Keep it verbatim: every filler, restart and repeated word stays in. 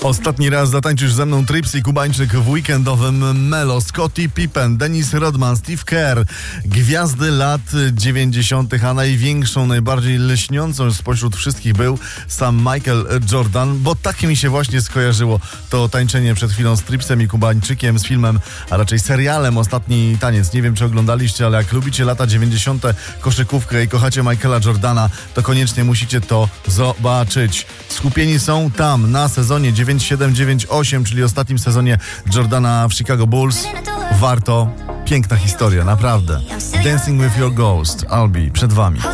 Ostatni raz zatańczysz ze mną Tripsy Kubańczyk w weekendowym Melo. Scottie Pippen, Dennis Rodman, Steve Kerr. Gwiazdy lat dziewięćdziesiątych, a największą, najbardziej lśniącą spośród wszystkich był sam Michael Jordan, bo tak mi się właśnie skojarzyło to tańczenie przed chwilą z Tripsem i Kubańczykiem, z filmem, a raczej serialem Ostatni taniec. Nie wiem, czy oglądaliście, ale jak lubicie lata dziewięćdziesiąte, koszykówkę i kochacie Michaela Jordana, to koniecznie musicie to zobaczyć. Skupieni są tam na sezonie dziewięć siedem dziewięć osiem, czyli ostatnim sezonie Jordana w Chicago Bulls. Warto. Piękna historia, naprawdę. Dancing with your ghost. Albi, przed wami.